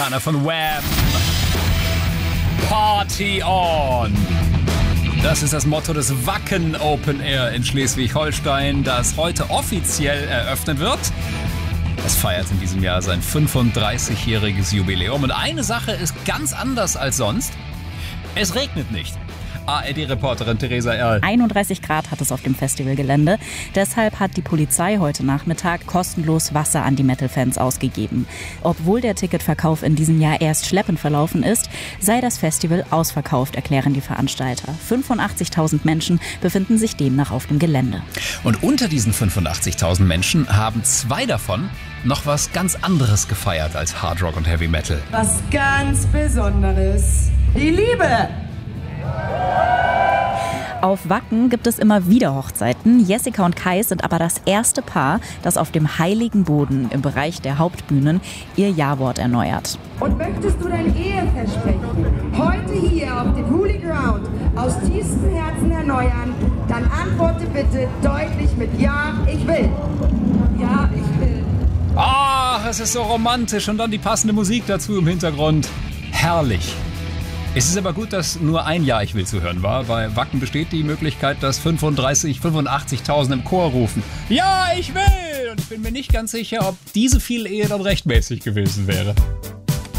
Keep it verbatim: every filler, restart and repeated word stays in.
Anna von Wham. Party on! Das ist das Motto des Wacken Open Air in Schleswig-Holstein, das heute offiziell eröffnet wird. Es feiert in diesem Jahr sein fünfunddreißigjähriges Jubiläum. Und eine Sache ist ganz anders als sonst. Es regnet nicht. A R D-Reporterin Theresa Erl. einunddreißig Grad hat es auf dem Festivalgelände. Deshalb hat die Polizei heute Nachmittag kostenlos Wasser an die Metal-Fans ausgegeben. Obwohl der Ticketverkauf in diesem Jahr erst schleppend verlaufen ist, sei das Festival ausverkauft, erklären die Veranstalter. fünfundachtzigtausend Menschen befinden sich demnach auf dem Gelände. Und unter diesen fünfundachtzigtausend Menschen haben zwei davon noch was ganz anderes gefeiert als Hard Rock und Heavy Metal. Was ganz Besonderes. Die Liebe! Auf Wacken gibt es immer wieder Hochzeiten. Jessica und Kai sind aber das erste Paar, das auf dem heiligen Boden im Bereich der Hauptbühnen ihr Ja-Wort erneuert. Und möchtest du dein Eheversprechen heute hier auf dem Holy Ground aus tiefstem Herzen erneuern, dann antworte bitte deutlich mit Ja, ich will. Ja, ich will. Ach, es ist so romantisch und dann die passende Musik dazu im Hintergrund. Herrlich. Es ist aber gut, dass nur ein Ja, ich will zu hören war. Bei Wacken besteht die Möglichkeit, dass fünfunddreißig, fünfundachtzigtausend im Chor rufen. Ja, ich will! Und ich bin mir nicht ganz sicher, ob diese Vielehe dann rechtmäßig gewesen wäre.